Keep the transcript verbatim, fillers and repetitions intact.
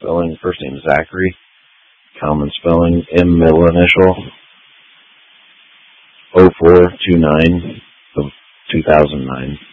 spelling, first name Zachary, common spelling, M middle initial, oh four two nine of two thousand nine.